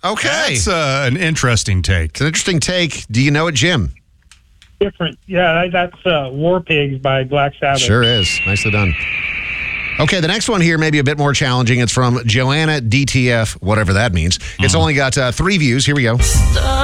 Okay. That's an interesting take. It's an interesting take. Do you know it, Jim? Different. Yeah, that's War Pigs by Black Sabbath. Sure is. Nicely done. Okay, the next one here may be a bit more challenging. It's from Joanna DTF, whatever that means. It's only got 3 views. Here we go.